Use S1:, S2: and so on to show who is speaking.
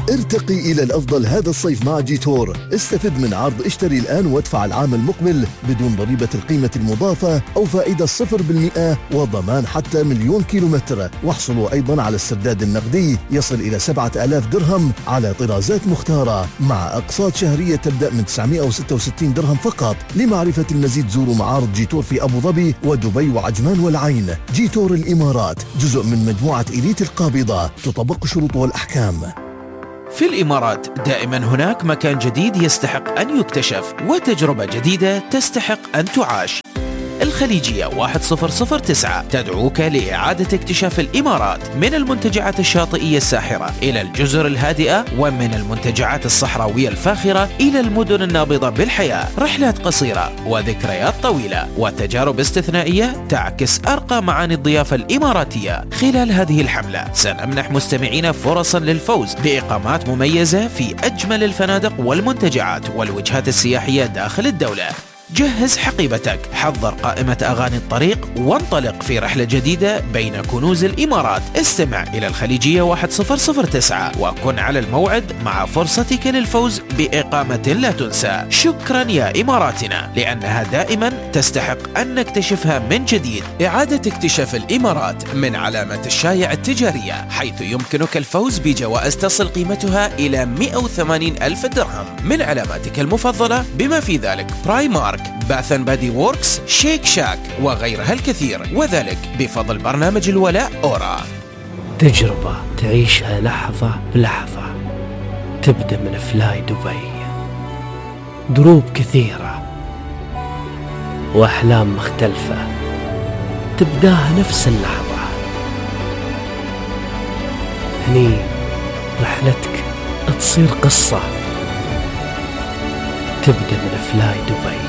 S1: ارتقي إلى الأفضل هذا الصيف مع جيتور. استفد من عرض اشتري الآن وادفع العام المقبل بدون ضريبة القيمة المضافة أو فائدة 0% وضمان حتى 1,000,000 كيلومتر. واحصلوا أيضا على السداد النقدي يصل إلى 7,000 درهم على طرازات مختارة مع أقساط شهرية تبدأ من 966 درهم فقط. لمعرفة المزيد زوروا معارض جيتور في أبو ظبي ودبي وعجمان والعين. جيتور الإمارات جزء من مجموعة إليت القابضة، تطبق شروط والأحكام.
S2: في الإمارات دائما هناك مكان جديد يستحق أن يكتشف وتجربة جديدة تستحق أن تعاش. الخليجية 1009 تدعوك لإعادة اكتشاف الإمارات من المنتجعات الشاطئية الساحرة إلى الجزر الهادئة، ومن المنتجعات الصحراوية الفاخرة إلى المدن النابضة بالحياة. رحلات قصيرة وذكريات طويلة وتجارب استثنائية تعكس أرقى معاني الضيافة الإماراتية. خلال هذه الحملة سنمنح مستمعينا فرصا للفوز بإقامات مميزة في أجمل الفنادق والمنتجعات والوجهات السياحية داخل الدولة. جهز حقيبتك، حضر قائمة أغاني الطريق، وانطلق في رحلة جديدة بين كنوز الإمارات. استمع إلى الخليجية 1009 وكن على الموعد مع فرصتك للفوز بإقامة لا تنسى. شكرا يا إماراتنا، لأنها دائما تستحق أن نكتشفها من جديد. إعادة اكتشاف الإمارات من علامة الشايع التجارية، حيث يمكنك الفوز بجوائز تصل قيمتها إلى 180,000 درهم من علاماتك المفضلة، بما في ذلك برايمارك، باث اند بادي ووركس، شيك شاك وغيرها الكثير، وذلك بفضل برنامج الولاء أورا.
S3: تجربة تعيشها لحظة بلحظة، تبدأ من فلاي دبي، دروب كثيرة وأحلام مختلفة تبداها نفس اللحظة. هني رحلتك تصير قصة، تبدأ من فلاي دبي.